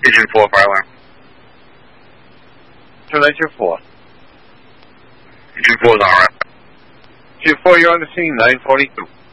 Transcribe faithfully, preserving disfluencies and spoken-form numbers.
Engine four, fire alarm. Turn nineteen four. Engine four is on route. Engine four, you're on the scene, nine forty-two.